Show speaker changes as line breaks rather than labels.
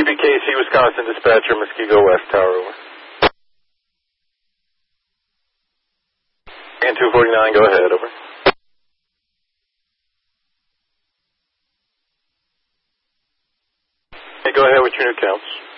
CBKC, Wisconsin dispatcher, Muskego West Tower, over. And 249, go ahead, over. Hey, go ahead with your new counts.